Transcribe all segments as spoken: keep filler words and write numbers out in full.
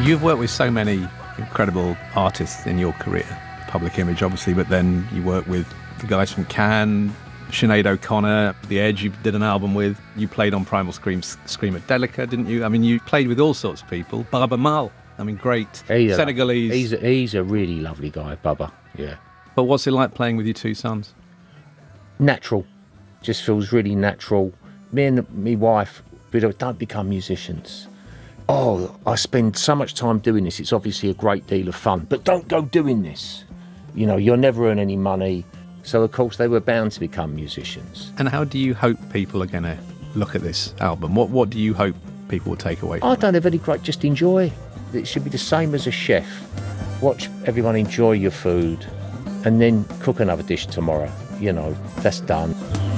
You've worked with so many incredible artists in your career, Public Image obviously, but then you work with the guys from Can, Sinead O'Connor, The Edge you did an album with, you played on Primal Scream's Screamadelica, didn't you? I mean, you played with all sorts of people. Baaba Maal, I mean, great he's Senegalese. A, he's, a, he's a really lovely guy, Bubba, yeah. But what's it like playing with your two sons? Natural, just feels really natural. Me and my wife, we don't become musicians. Oh, I spend so much time doing this, it's obviously a great deal of fun, but don't go doing this. You know, you'll never earn any money. So, of course, they were bound to become musicians. And how do you hope people are going to look at this album? What What do you hope people will take away from I it? don't have any great, just enjoy. It should be the same as a chef. Watch everyone enjoy your food and then cook another dish tomorrow. You know, that's done.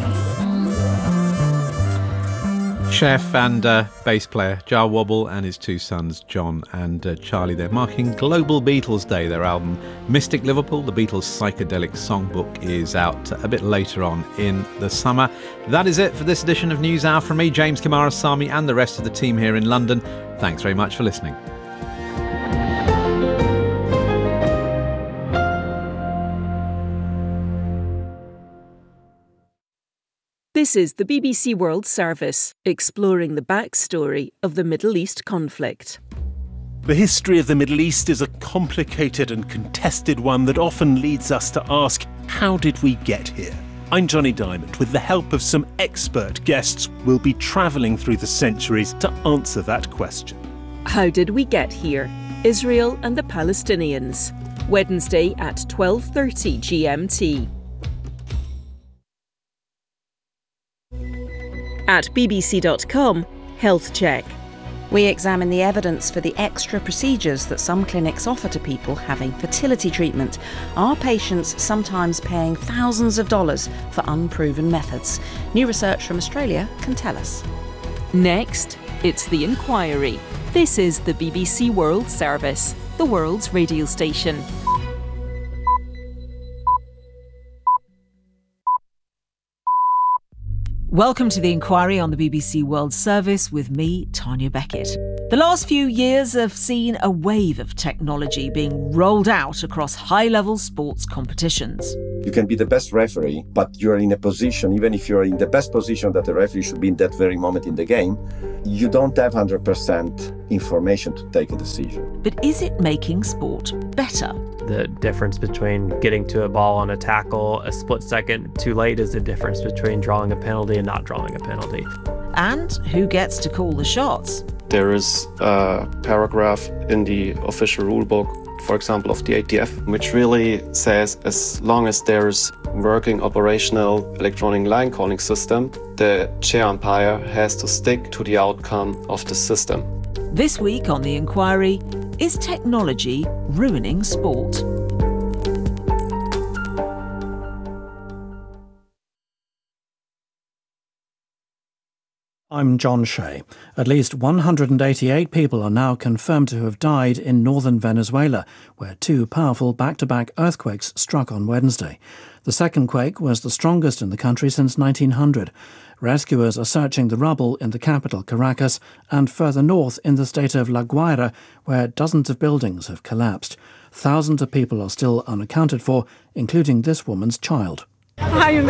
Chef and uh, bass player Jah Wobble and his two sons John and uh, Charlie. They're marking Global Beatles Day. Their album Mystic Liverpool, the Beatles' psychedelic songbook, is out a bit later on in the summer. That is it for this edition of News Hour. From me, James Kamara-Sami, and the rest of the team here in London. Thanks very much for listening. This is the B B C World Service, exploring the backstory of the Middle East conflict. The history of the Middle East is a complicated and contested one that often leads us to ask, how did we get here? I'm Johnny Diamond. With the help of some expert guests, we'll be travelling through the centuries to answer that question. How did we get here? Israel and the Palestinians. Wednesday at twelve thirty G M T. At B B C dot com, Health Check. We examine the evidence for the extra procedures that some clinics offer to people having fertility treatment. Are patients sometimes paying thousands of dollars for unproven methods? New research from Australia can tell us. Next, it's The Inquiry. This is the B B C World Service, the world's radio station. Welcome to The Inquiry on the B B C World Service with me, Tanya Beckett. The last few years have seen a wave of technology being rolled out across high-level sports competitions. You can be the best referee, but you're in a position, even if you're in the best position that the referee should be in that very moment in the game, you don't have one hundred percent information to take a decision. But is it making sport better? The difference between getting to a ball on a tackle a split second too late is the difference between drawing a penalty and not drawing a penalty. And who gets to call the shots? There is a paragraph in the official rulebook, for example, of the A T F, which really says as long as there's working operational electronic line calling system, the chair umpire has to stick to the outcome of the system. This week on The Inquiry, is technology ruining sport? I'm John Shea. At least one hundred eighty-eight people are now confirmed to have died in northern Venezuela, where two powerful back-to-back earthquakes struck on Wednesday. The second quake was the strongest in the country since nineteen hundred. Rescuers are searching the rubble in the capital, Caracas, and further north in the state of La Guaira, where dozens of buildings have collapsed. Thousands of people are still unaccounted for, including this woman's child. I'm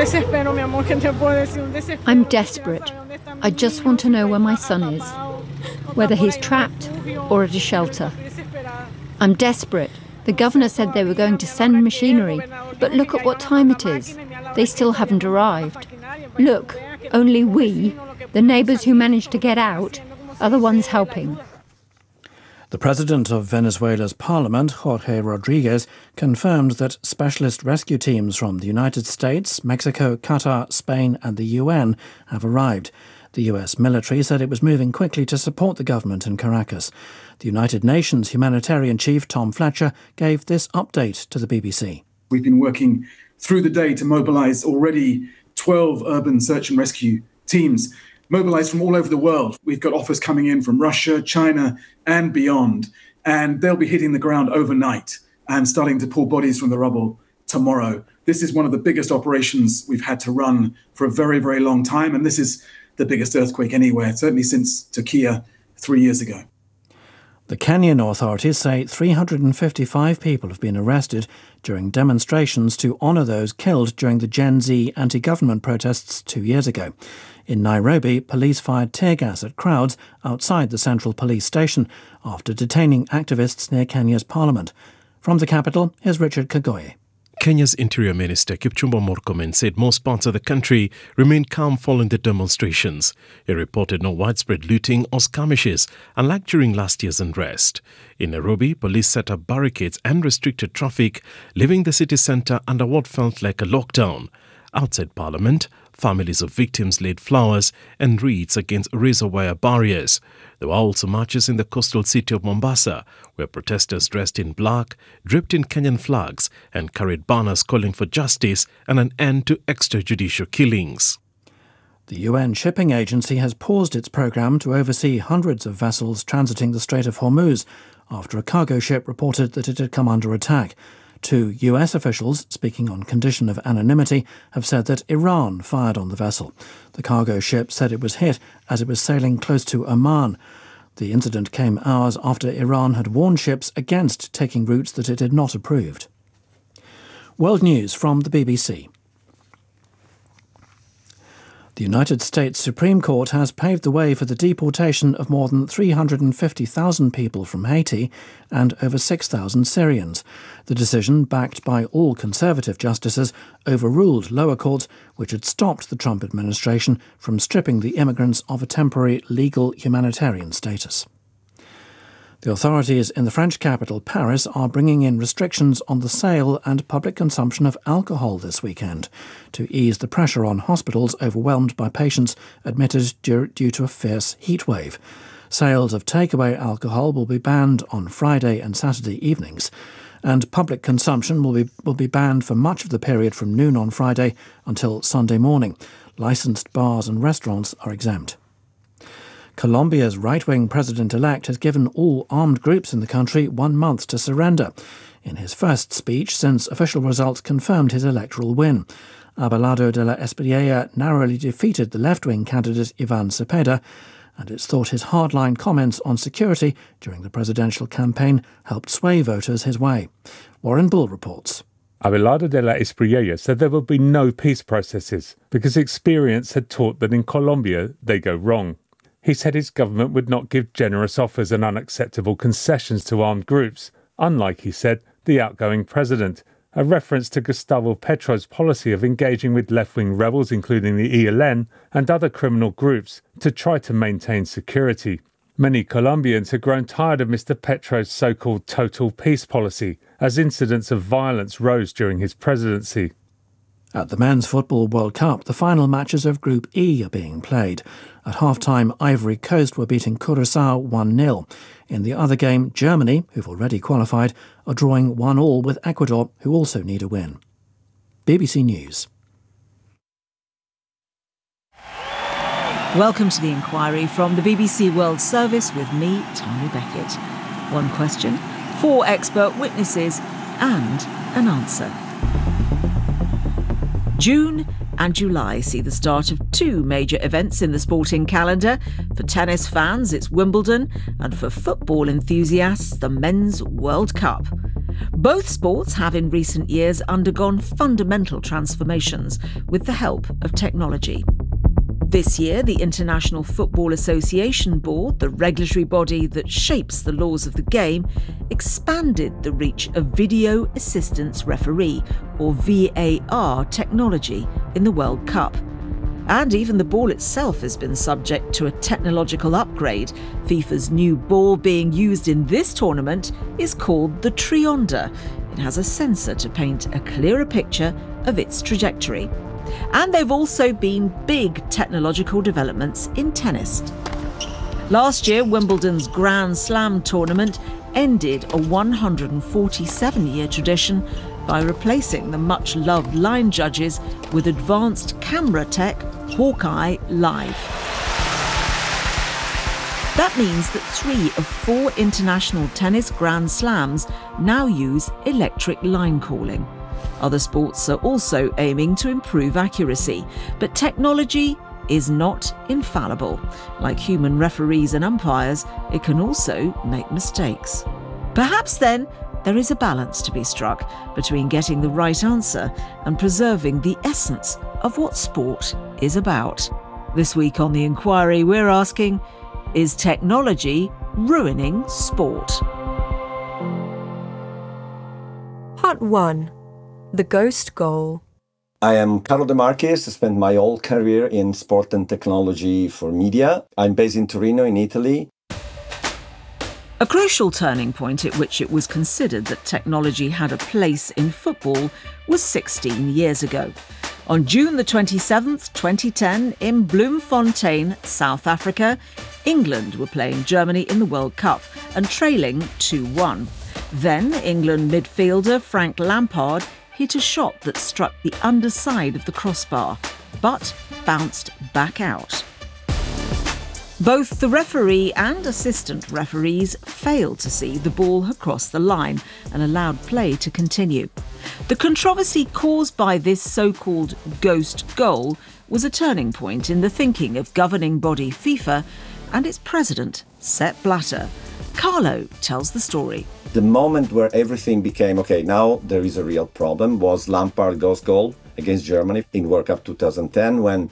desperate. I just want to know where my son is, whether he's trapped or at a shelter. I'm desperate. The governor said they were going to send machinery, but look at what time it is. They still haven't arrived. Look, only we, the neighbours who managed to get out, are the ones helping. The president of Venezuela's parliament, Jorge Rodriguez, confirmed that specialist rescue teams from the United States, Mexico, Qatar, Spain and the U N have arrived. The U S military said it was moving quickly to support the government in Caracas. The United Nations humanitarian chief, Tom Fletcher, gave this update to the B B C. We've been working through the day to mobilise already twelve urban search and rescue teams, mobilised from all over the world. We've got offers coming in from Russia, China and beyond, and they'll be hitting the ground overnight and starting to pull bodies from the rubble tomorrow. This is one of the biggest operations we've had to run for a very, very long time, and this is the biggest earthquake anywhere, certainly since Turkey three years ago. The Kenyan authorities say three hundred fifty-five people have been arrested during demonstrations to honour those killed during the Gen Z anti-government protests two years ago. In Nairobi, police fired tear gas at crowds outside the central police station after detaining activists near Kenya's parliament. From the capital, here's Richard Kagoye. Kenya's Interior Minister Kipchumba Murkomen said most parts of the country remained calm following the demonstrations. He reported no widespread looting or skirmishes, unlike during last year's unrest. In Nairobi, police set up barricades and restricted traffic, leaving the city centre under what felt like a lockdown. Outside Parliament, families of victims laid flowers and wreaths against razor wire barriers. There were also marches in the coastal city of Mombasa, where protesters dressed in black, draped in Kenyan flags, and carried banners calling for justice and an end to extrajudicial killings. The U N Shipping Agency has paused its programme to oversee hundreds of vessels transiting the Strait of Hormuz after a cargo ship reported that it had come under attack. Two U S officials, speaking on condition of anonymity, have said that Iran fired on the vessel. The cargo ship said it was hit as it was sailing close to Oman. The incident came hours after Iran had warned ships against taking routes that it had not approved. World News from the B B C. The United States Supreme Court has paved the way for the deportation of more than three hundred fifty thousand people from Haiti and over six thousand Syrians. The decision, backed by all Conservative justices, overruled lower courts which had stopped the Trump administration from stripping the immigrants of a temporary legal humanitarian status. The authorities in the French capital, Paris, are bringing in restrictions on the sale and public consumption of alcohol this weekend to ease the pressure on hospitals overwhelmed by patients admitted due to a fierce heatwave. Sales of takeaway alcohol will be banned on Friday and Saturday evenings, and public consumption will be, will be banned for much of the period from noon on Friday until Sunday morning. Licensed bars and restaurants are exempt. Colombia's right-wing president-elect has given all armed groups in the country one month to surrender. In his first speech since official results confirmed his electoral win, Abelardo de la Espriella narrowly defeated the left-wing candidate Ivan Cepeda, and it's thought his hardline comments on security during the presidential campaign helped sway voters his way. Warren Bull reports. Abelardo de la Espriella said there would be no peace processes because experience had taught that in Colombia they go wrong. He said his government would not give generous offers and unacceptable concessions to armed groups, unlike, he said, the outgoing president, a reference to Gustavo Petro's policy of engaging with left-wing rebels, including the E L N, and other criminal groups, to try to maintain security. Many Colombians had grown tired of Mister Petro's so-called total peace policy, as incidents of violence rose during his presidency. At the Men's Football World Cup, the final matches of Group E are being played. At half-time, Ivory Coast were beating Curaçao one nil. In the other game, Germany, who've already qualified, are drawing one all with Ecuador, who also need a win. B B C News. Welcome to The Inquiry from the B B C World Service with me, Tanya Beckett. One question, four expert witnesses, and an answer. June and July see the start of two major events in the sporting calendar. For tennis fans, it's Wimbledon, and for football enthusiasts, the Men's World Cup. Both sports have in recent years undergone fundamental transformations with the help of technology. This year, the International Football Association Board, the regulatory body that shapes the laws of the game, expanded the reach of video assistance referee, or V A R, technology in the World Cup. And even the ball itself has been subject to a technological upgrade. FIFA's new ball being used in this tournament is called the Trionda. It has a sensor to paint a clearer picture of its trajectory. And they've also been big technological developments in tennis. Last year, Wimbledon's Grand Slam tournament ended a one hundred forty-seven year tradition by replacing the much-loved line judges with advanced camera tech Hawkeye Live. That means that three of four international tennis Grand Slams now use electric line calling. Other sports are also aiming to improve accuracy, but technology is not infallible. Like human referees and umpires, it can also make mistakes. Perhaps then there is a balance to be struck between getting the right answer and preserving the essence of what sport is about. This week on The Inquiry, we're asking, is technology ruining sport? Part one. The Ghost Goal. I am Carlo De Marchis. I spent my whole career in sport and technology for media. I'm based in Torino, in Italy. A crucial turning point at which it was considered that technology had a place in football was sixteen years ago. On June the twenty-seventh, twenty ten, in Bloemfontein, South Africa, England were playing Germany in the World Cup and trailing two one. Then England midfielder Frank Lampard hit a shot that struck the underside of the crossbar, but bounced back out. Both the referee and assistant referees failed to see the ball had crossed the line and allowed play to continue. The controversy caused by this so-called ghost goal was a turning point in the thinking of governing body FIFA and its president, Sepp Blatter. Carlo tells the story. The moment where everything became, okay, now there is a real problem, was Lampard ghost goal against Germany in World Cup two thousand ten, when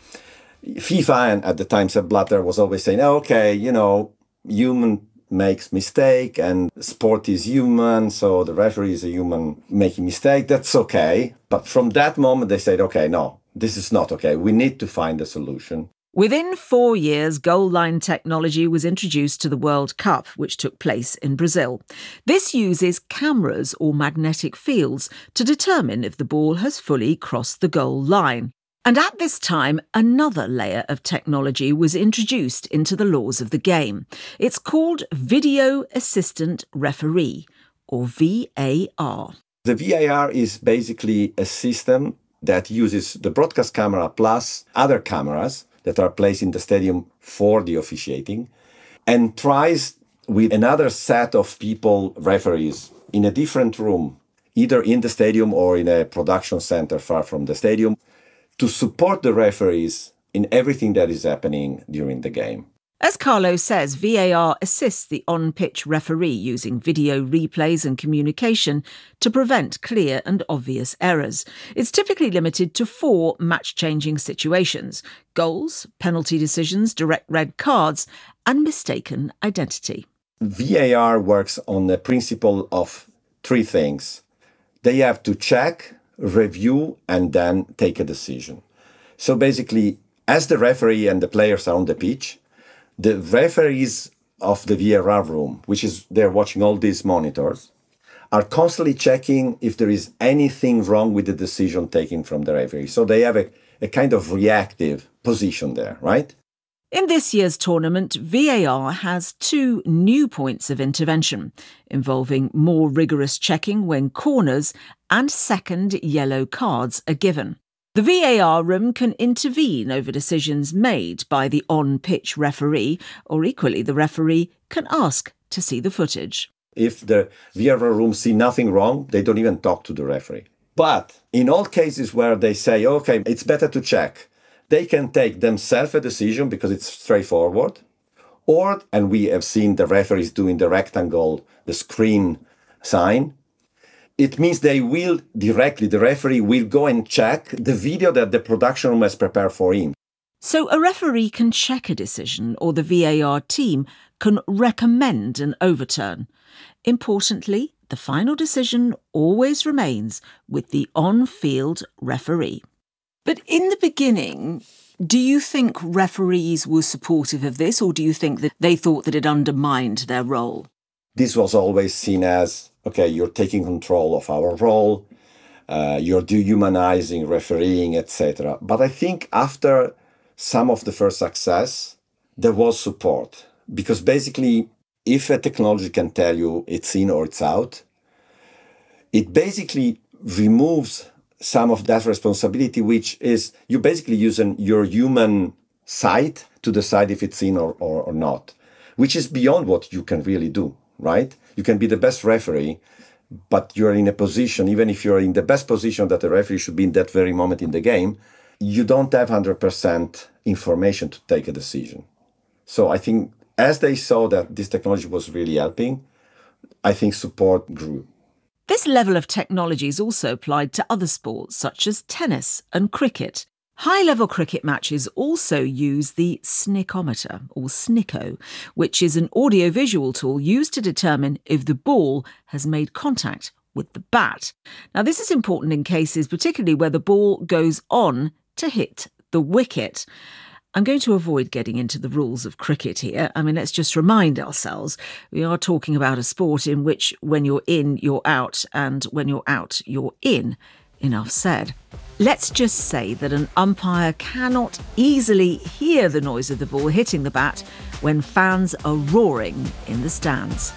FIFA, and at the time Sepp Blatter, was always saying, oh, okay, you know, human makes mistake and sport is human, so the referee is a human making mistake, that's okay. But from that moment they said, okay, no, this is not okay, we need to find a solution. Within four years, goal line technology was introduced to the World Cup, which took place in Brazil. This uses cameras or magnetic fields to determine if the ball has fully crossed the goal line. And at this time, another layer of technology was introduced into the laws of the game. It's called Video Assistant Referee, or V A R. The V A R is basically a system that uses the broadcast camera plus other cameras that are placed in the stadium for the officiating, and tries with another set of people, referees, in a different room, either in the stadium or in a production center far from the stadium, to support the referees in everything that is happening during the game. As Carlo says, V A R assists the on-pitch referee using video replays and communication to prevent clear and obvious errors. It's typically limited to four match-changing situations: goals, penalty decisions, direct red cards, and mistaken identity. V A R works on the principle of three things. They have to check, review, and then take a decision. So basically, as the referee and the players are on the pitch, the referees of the V A R room, which is they're watching all these monitors, are constantly checking if there is anything wrong with the decision taken from the referee. So they have a, a kind of reactive position there, right? In this year's tournament, V A R has two new points of intervention, involving more rigorous checking when corners and second yellow cards are given. The V A R room can intervene over decisions made by the on-pitch referee, or equally the referee can ask to see the footage. If the V A R room see nothing wrong, they don't even talk to the referee. But in all cases where they say, okay, it's better to check, they can take themselves a decision because it's straightforward. Or, and we have seen the referees doing the rectangle, the screen sign, it means they will directly, the referee will go and check the video that the production room has prepared for him. So a referee can check a decision, or the V A R team can recommend an overturn. Importantly, the final decision always remains with the on-field referee. But in the beginning, do you think referees were supportive of this, or do you think that they thought that it undermined their role? This was always seen as, okay, you're taking control of our role, uh, you're dehumanizing refereeing, et cetera. But I think after some of the first success, there was support. Because basically, if a technology can tell you it's in or it's out, it basically removes some of that responsibility, which is you basically using your human sight to decide if it's in or, or, or not, which is beyond what you can really do, right? You can be the best referee, but you're in a position, even if you're in the best position that the referee should be in that very moment in the game, you don't have one hundred percent information to take a decision. So I think as they saw that this technology was really helping, I think support grew. This level of technology is also applied to other sports such as tennis and cricket. High-level cricket matches also use the snickometer, or snicko, which is an audio-visual tool used to determine if the ball has made contact with the bat. Now, this is important in cases particularly where the ball goes on to hit the wicket. I'm going to avoid getting into the rules of cricket here. I mean, let's just remind ourselves, we are talking about a sport in which when you're in, you're out, and when you're out, you're in. Enough said. Let's just say that an umpire cannot easily hear the noise of the ball hitting the bat when fans are roaring in the stands.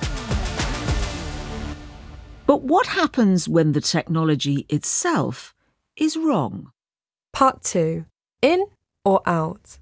But what happens when the technology itself is wrong? Part two. In or out?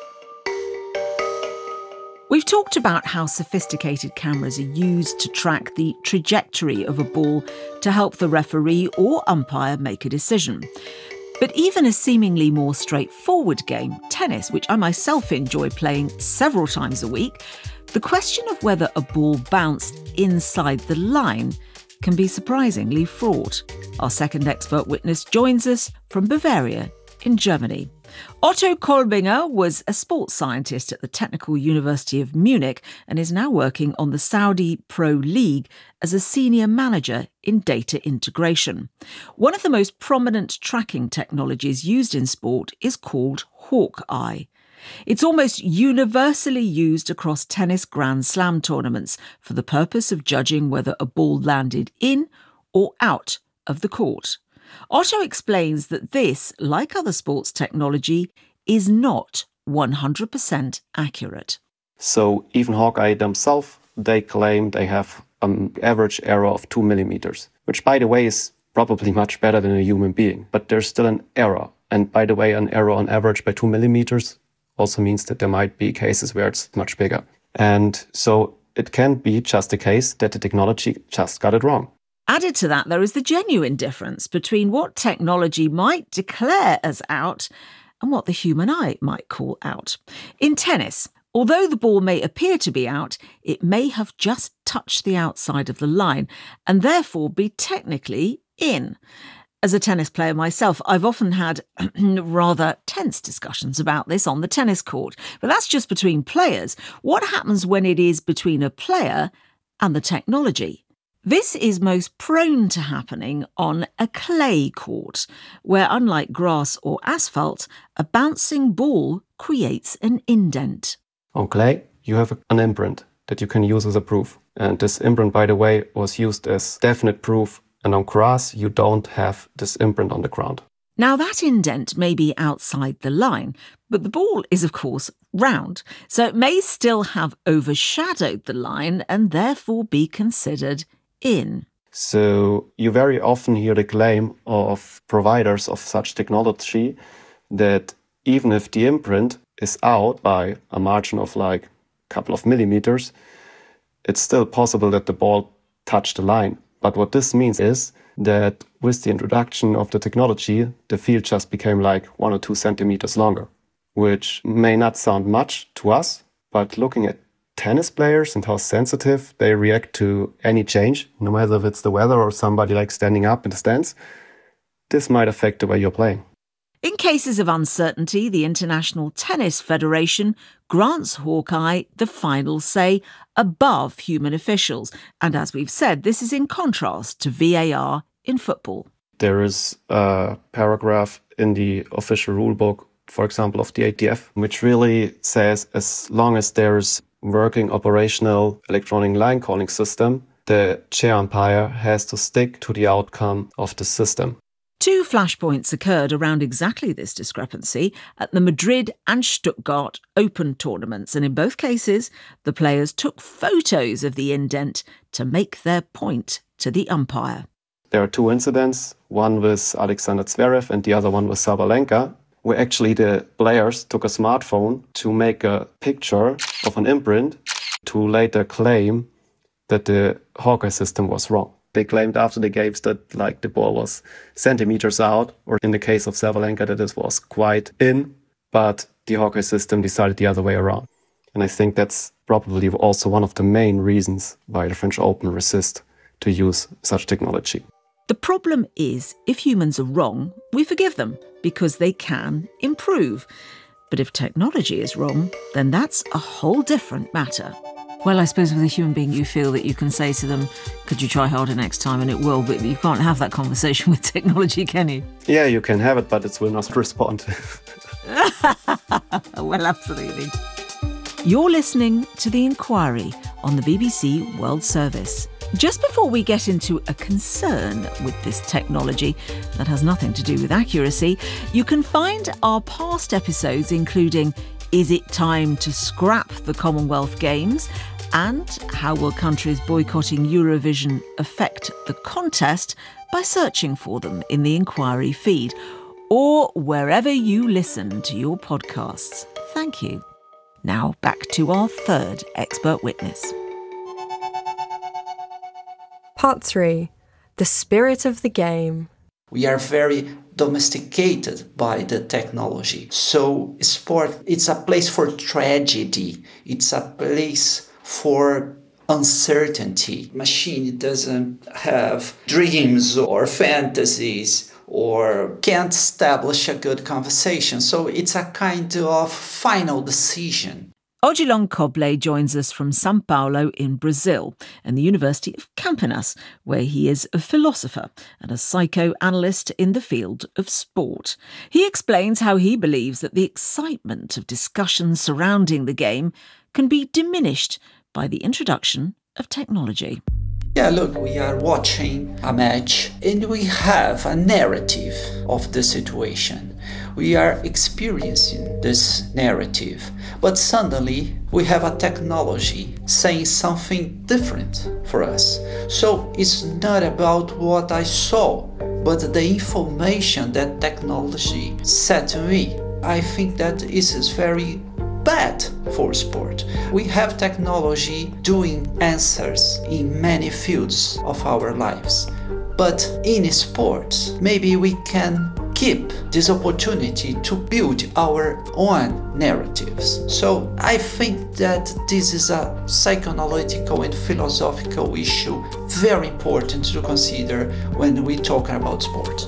We've talked about how sophisticated cameras are used to track the trajectory of a ball to help the referee or umpire make a decision. But even a seemingly more straightforward game, tennis, which I myself enjoy playing several times a week, the question of whether a ball bounced inside the line can be surprisingly fraught. Our second expert witness joins us from Bavaria in Germany. Otto Kolbinger was a sports scientist at the Technical University of Munich and is now working on the Saudi Pro League as a senior manager in data integration. One of the most prominent tracking technologies used in sport is called Hawkeye. It's almost universally used across tennis Grand Slam tournaments for the purpose of judging whether a ball landed in or out of the court. Otto explains that this, like other sports technology, is not one hundred percent accurate. So even Hawkeye themselves, they claim they have an average error of two millimeters, which, by the way, is probably much better than a human being. But there's still an error. And by the way, an error on average by two millimeters also means that there might be cases where it's much bigger. And so it can be just a case that the technology just got it wrong. Added to that, there is the genuine difference between what technology might declare as out and what the human eye might call out. In tennis, although the ball may appear to be out, it may have just touched the outside of the line and therefore be technically in. As a tennis player myself, I've often had rather tense discussions about this on the tennis court. But that's just between players. What happens when it is between a player and the technology? This is most prone to happening on a clay court, where unlike grass or asphalt, a bouncing ball creates an indent. On clay, you have an imprint that you can use as a proof. And this imprint, by the way, was used as definite proof. And on grass, you don't have this imprint on the ground. Now, that indent may be outside the line, but the ball is, of course, round, so it may still have overshadowed the line and therefore be considered in. So you very often hear the claim of providers of such technology that even if the imprint is out by a margin of like a couple of millimeters, it's still possible that the ball touched the line. But what this means is that with the introduction of the technology, the field just became like one or two centimeters longer, which may not sound much to us, but looking at tennis players and how sensitive they react to any change, no matter if it's the weather or somebody like standing up in the stands, this might affect the way you're playing. In cases of uncertainty, the International Tennis Federation grants Hawkeye the final say above human officials. And as we've said, this is in contrast to V A R in football. There is a paragraph in the official rulebook, for example, of the A T F, which really says as long as there's working operational electronic line calling system, the chair umpire has to stick to the outcome of the system. Two flashpoints occurred around exactly this discrepancy at the Madrid and Stuttgart Open tournaments, and in both cases, the players took photos of the indent to make their point to the umpire. There are two incidents, one with Alexander Zverev and the other one with Sabalenka, where actually the players took a smartphone to make a picture of an imprint to later claim that the Hawkeye system was wrong. They claimed after the games that like the ball was centimeters out, or in the case of Sabalenka that it was quite in, but the hockey system decided the other way around. And I think that's probably also one of the main reasons why the French Open resist to use such technology. The problem is, if humans are wrong, we forgive them because they can improve. But if technology is wrong, then that's a whole different matter. Well, I suppose with a human being, you feel that you can say to them, could you try harder next time? And it will, but you can't have that conversation with technology, can you? Yeah, you can have it, but it will not respond. Well, absolutely. You're listening to The Inquiry on the B B C World Service. Just before we get into a concern with this technology that has nothing to do with accuracy, you can find our past episodes, including Is It Time to Scrap the Commonwealth Games? And How Will Countries Boycotting Eurovision Affect the Contest? By searching for them in the Inquiry feed or wherever you listen to your podcasts. Thank you. Now back to our third expert witness. Part three. The spirit of the game. We are very domesticated by the technology. So sport, it's a place for tragedy. It's a place for uncertainty. Machine doesn't have dreams or fantasies or can't establish a good conversation. So it's a kind of final decision. Odilon Coble joins us from São Paulo in Brazil and the University of Campinas, where he is a philosopher and a psychoanalyst in the field of sport. He explains how he believes that the excitement of discussions surrounding the game can be diminished by the introduction of technology. Yeah, look, we are watching a match and we have a narrative of the situation. We are experiencing this narrative, but suddenly we have a technology saying something different for us. So it's not about what I saw, but the information that technology said to me. I think that this is very bad for sport. We have technology doing answers in many fields of our lives, but in sports, maybe we can keep this opportunity to build our own narratives. So I think that this is a psychoanalytical and philosophical issue very important to consider when we talk about sport.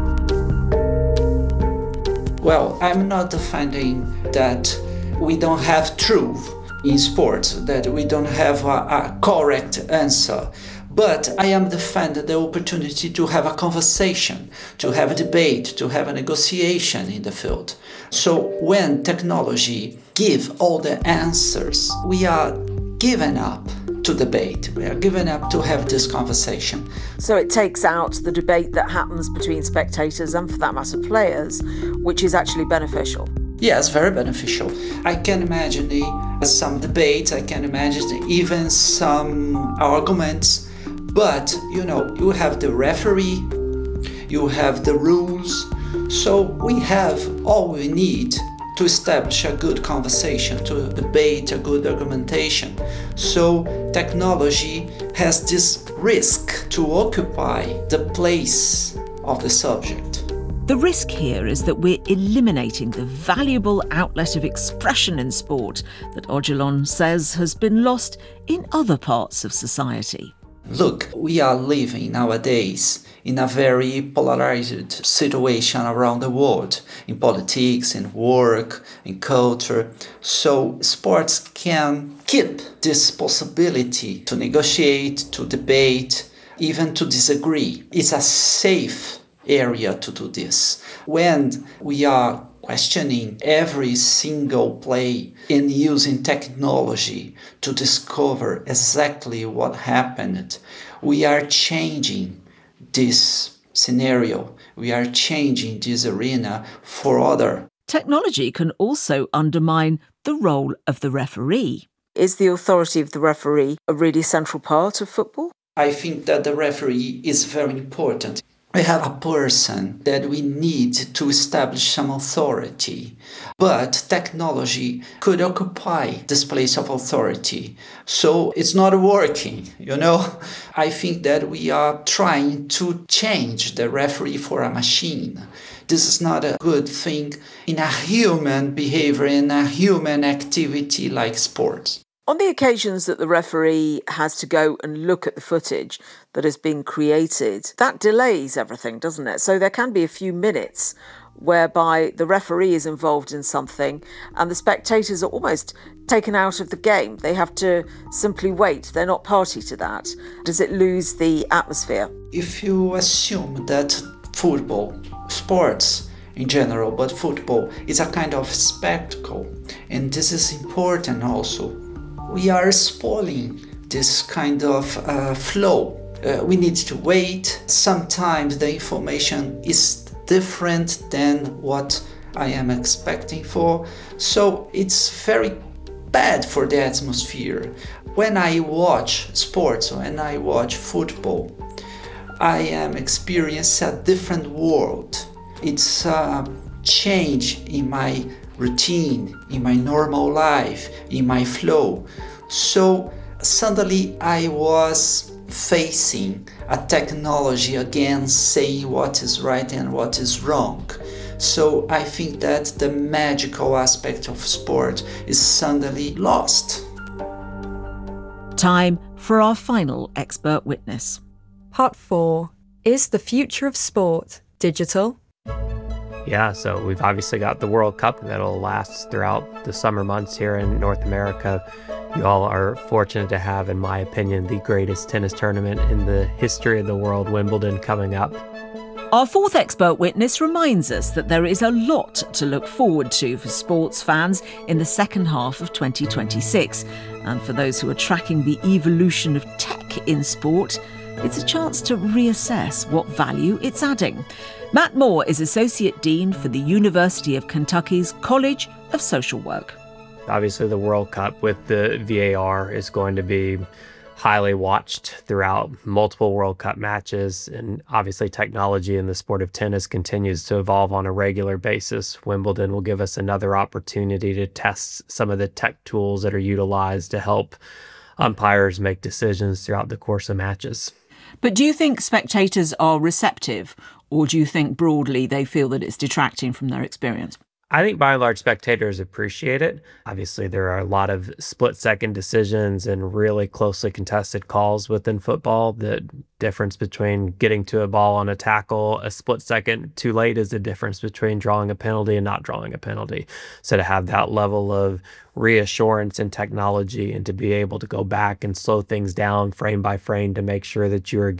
Well, I'm not defending that we don't have truth in sports, that we don't have a, a correct answer. But I am defending the opportunity to have a conversation, to have a debate, to have a negotiation in the field. So when technology gives all the answers, we are giving up to debate. We are giving up to have this conversation. So it takes out the debate that happens between spectators and, for that matter, players, which is actually beneficial. Yes, very beneficial. I can imagine the, some debates, I can imagine even some arguments, but, you know, you have the referee, you have the rules, so we have all we need to establish a good conversation, to debate, a good argumentation. So technology has this risk to occupy the place of the subject. The risk here is that we're eliminating the valuable outlet of expression in sport that Odilon says has been lost in other parts of society. Look, we are living nowadays in a very polarized situation around the world, in politics, in work, in culture. So sports can keep this possibility to negotiate, to debate, even to disagree. It's a safe area to do this. When we are questioning every single play and using technology to discover exactly what happened, we are changing this scenario. We are changing this arena for other. Technology can also undermine the role of the referee. Is the authority of the referee a really central part of football? I think that the referee is very important. we have a person that we need to establish some authority. But technology could occupy this place of authority. So it's not working, you know? I think that we are trying to change the referee for a machine. This is not a good thing in a human behavior, in a human activity like sports. On the occasions that the referee has to go and look at the footage that has been created, that delays everything, doesn't it? So there can be a few minutes whereby the referee is involved in something and the spectators are almost taken out of the game. They have to simply wait. They're not party to that. Does it lose the atmosphere? If you assume that football, sports in general, but football is a kind of spectacle, and this is important also, we are spoiling this kind of uh, flow. Uh, we need to wait. Sometimes the information is different than what I am expecting for. So it's very bad for the atmosphere. When I watch sports, when I watch football, I am experiencing a different world. It's a change in my routine, in my normal life, in my flow. So suddenly I was facing a technology again saying what is right and what is wrong. So I think that the magical aspect of sport is suddenly lost. Time for our final expert witness. Part four. Is the future of sport digital? Yeah, so we've obviously got the World Cup that'll last throughout the summer months here in North America. You all are fortunate to have, in my opinion, the greatest tennis tournament in the history of the world, Wimbledon, coming up. Our fourth expert witness reminds us that there is a lot to look forward to for sports fans in the second half of twenty twenty-six. And for those who are tracking the evolution of tech in sport, it's a chance to reassess what value it's adding. Matt Moore is Associate Dean for the University of Kentucky's College of Social Work. Obviously, the World Cup with the V A R is going to be highly watched throughout multiple World Cup matches. And obviously, technology in the sport of tennis continues to evolve on a regular basis. Wimbledon will give us another opportunity to test some of the tech tools that are utilized to help umpires make decisions throughout the course of matches. But do you think spectators are receptive, or do you think broadly they feel that it's detracting from their experience? I think by and large spectators appreciate it. Obviously, there are a lot of split-second decisions and really closely contested calls within football. The difference between getting to a ball on a tackle a split second too late is the difference between drawing a penalty and not drawing a penalty. So to have that level of reassurance in technology and to be able to go back and slow things down frame by frame to make sure that you are